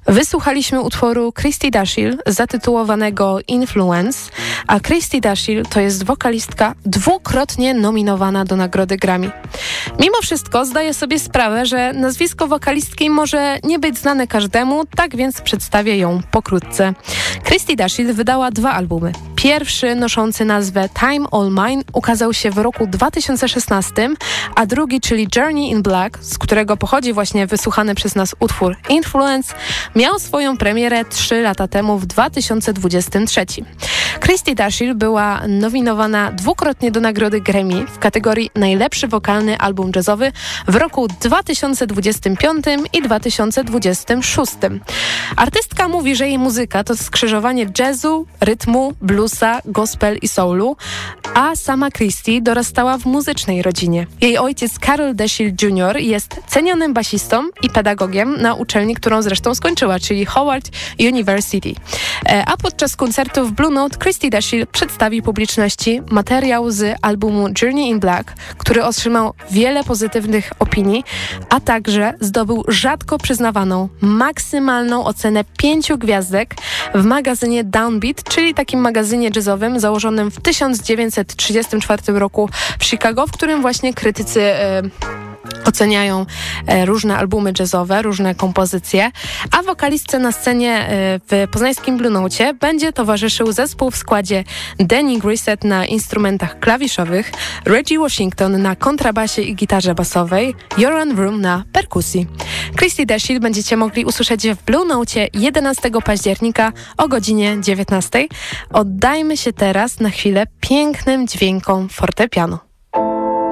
Wysłuchaliśmy utworu Christy Dashiell zatytułowanego Influence, a Christy Dashiell to jest wokalistka dwukrotnie nominowana do nagrody Grammy. Mimo wszystko zdaję sobie sprawę, że nazwisko wokalistki może nie być znane każdemu, tak więc przedstawię ją pokrótce. Christy Dashiell wydała 2 albumy. Pierwszy, noszący nazwę Time All Mine, ukazał się w roku 2016, a drugi, czyli Journey in Black, z którego pochodzi właśnie wysłuchany przez nas utwór Influence, miał swoją premierę 3 lata temu w 2023. Christy Dashiell była nominowana dwukrotnie do nagrody Grammy w kategorii Najlepszy wokalny album jazzowy w roku 2025 i 2026. Artystka mówi, że jej muzyka to skrzyżowanie jazzu, rytmu, bluesa, gospel i soulu, a sama Christy dorastała w muzycznej rodzinie. Jej ojciec Carol Dashiell Jr. jest cenionym basistą i pedagogiem na uczelni, którą zresztą skończyła, czyli Howard University. A podczas koncertu w Blue Note Christy Dashiell przedstawi publiczności materiał z albumu Journey in Black, który otrzymał wiele pozytywnych opinii, a także zdobył rzadko przyznawaną, maksymalną ocenę 5 gwiazdek w magazynie Downbeat, czyli takim magazynie jazzowym założonym w 1934 roku w Chicago, w którym właśnie krytycy oceniają różne albumy jazzowe, różne kompozycje, a wokalistce na scenie w poznańskim Blue Note będzie towarzyszył zespół w składzie Danny Grissett na instrumentach klawiszowych, Reggie Washington na kontrabasie i gitarze basowej, Joran Vroom na perkusji. Christy Dashiell będziecie mogli usłyszeć w Blue Note 11 października o godzinie 19. Oddajmy się teraz na chwilę pięknym dźwiękom fortepianu.